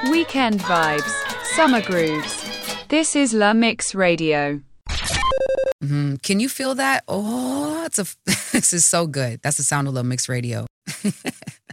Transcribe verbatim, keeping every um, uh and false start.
Weekend vibes, summer grooves. This is La Mix Radio. Mm-hmm. Can you feel that? Oh, it's a, this is so good. That's the sound of La Mix Radio.